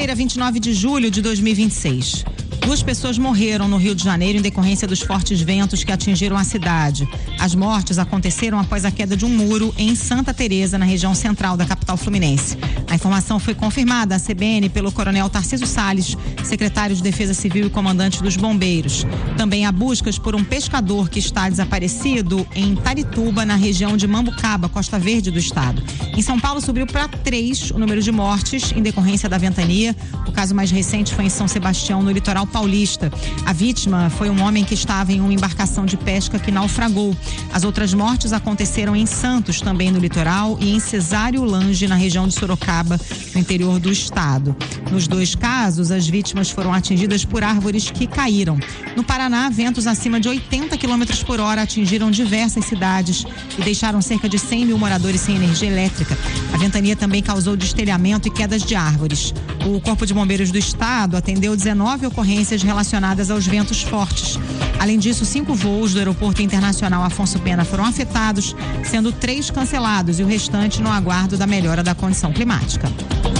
Segunda-feira, 29 de julho de 2026. 2 pessoas morreram no Rio de Janeiro em decorrência dos fortes ventos que atingiram a cidade. As mortes aconteceram após a queda de um muro em Santa Teresa, na região central da capital fluminense. A informação foi confirmada à CBN pelo coronel Tarcísio Salles, secretário de Defesa Civil e comandante dos bombeiros. Também há buscas por um pescador que está desaparecido em Tarituba, na região de Mambucaba, Costa Verde do estado. Em São Paulo subiu para 3 o número de mortes em decorrência da ventania. O caso mais recente foi em São Sebastião, no litoral paulista. A vítima foi um homem que estava em uma embarcação de pesca que naufragou. As outras mortes aconteceram em Santos, também no litoral, e em Cesário Lange, na região de Sorocaba, no interior do estado. Nos 2 casos, as vítimas foram atingidas por árvores que caíram. No Paraná, ventos acima de 80 km por hora atingiram diversas cidades e deixaram cerca de 100 mil moradores sem energia elétrica. A ventania também causou destelhamento e quedas de árvores. O Corpo de Bombeiros do Estado atendeu 19 ocorrências relacionadas aos ventos fortes. Além disso, 5 voos do Aeroporto Internacional Afonso Pena foram afetados, sendo 3 cancelados e o restante no aguardo da melhora da condição climática.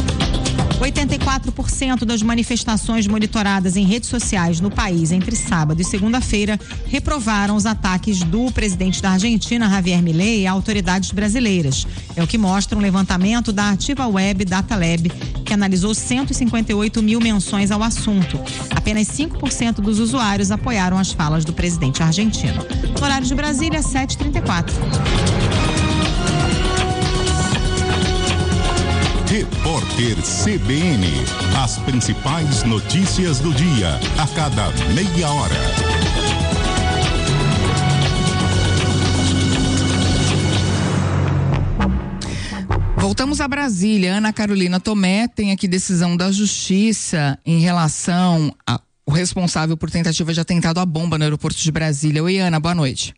84% das manifestações monitoradas em redes sociais no país entre sábado e segunda-feira reprovaram os ataques do presidente da Argentina, Javier Milei, a autoridades brasileiras. É o que mostra um levantamento da Ativa Web Data Lab, que analisou 158 mil menções ao assunto. Apenas 5% dos usuários apoiaram as falas do presidente argentino. No horário de Brasília, 7h34. Repórter CBN. As principais notícias do dia, a cada meia hora. Voltamos a Brasília. Ana Carolina Tomé tem aqui decisão da Justiça em relação ao responsável por tentativa de atentado à bomba no aeroporto de Brasília. Oi, Ana, boa noite.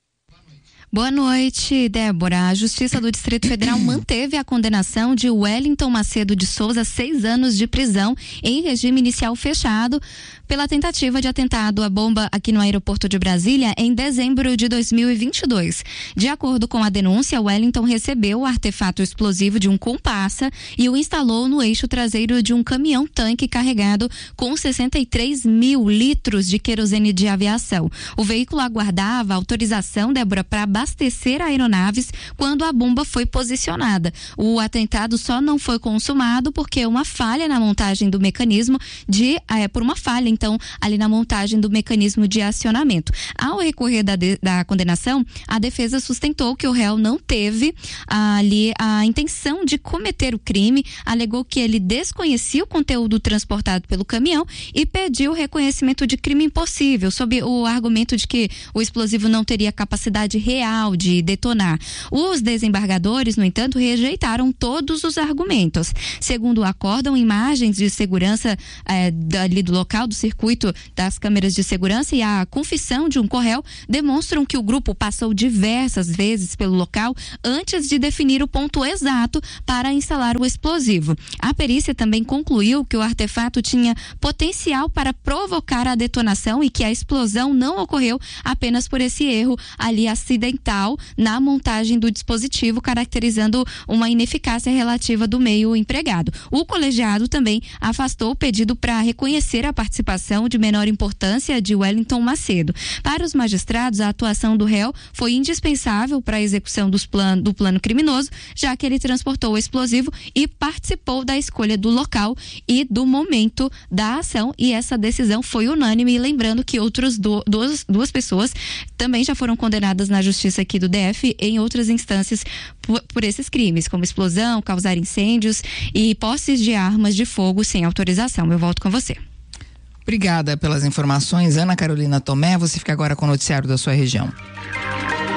Boa noite, Débora. A Justiça do Distrito Federal manteve a condenação de Wellington Macedo de Souza a 6 anos de prisão em regime inicial fechado pela tentativa de atentado à bomba aqui no aeroporto de Brasília em dezembro de 2022. De acordo com a denúncia, Wellington recebeu o artefato explosivo de um compassa e o instalou no eixo traseiro de um caminhão-tanque carregado com 63 mil litros de querosene de aviação. O veículo aguardava autorização, Débora, para abastecer aeronaves quando a bomba foi posicionada. O atentado só não foi consumado porque uma falha na montagem do mecanismo por uma falha, então, ali na montagem do mecanismo de acionamento. Ao recorrer da condenação, a defesa sustentou que o réu não teve ali a intenção de cometer o crime, alegou que ele desconhecia o conteúdo transportado pelo caminhão e pediu reconhecimento de crime impossível, sob o argumento de que o explosivo não teria capacidade real de detonar. Os desembargadores, no entanto, rejeitaram todos os argumentos. Segundo acordam, imagens de segurança ali do local do circuito das câmeras de segurança e a confissão de um corréu demonstram que o grupo passou diversas vezes pelo local antes de definir o ponto exato para instalar o explosivo. A perícia também concluiu que o artefato tinha potencial para provocar a detonação e que a explosão não ocorreu apenas por esse erro ali acidental na montagem do dispositivo, caracterizando uma ineficácia relativa do meio empregado. O colegiado também afastou o pedido para reconhecer a participação de menor importância de Wellington Macedo. Para os magistrados, a atuação do réu foi indispensável para a execução do plano criminoso, já que ele transportou o explosivo e participou da escolha do local e do momento da ação, e essa decisão foi unânime, lembrando que outras duas pessoas também já foram condenadas na justiça aqui do DF em outras instâncias por esses crimes, como explosão, causar incêndios e posses de armas de fogo sem autorização. Eu volto com você. Obrigada pelas informações, Ana Carolina Tomé. Você fica agora com o noticiário da sua região.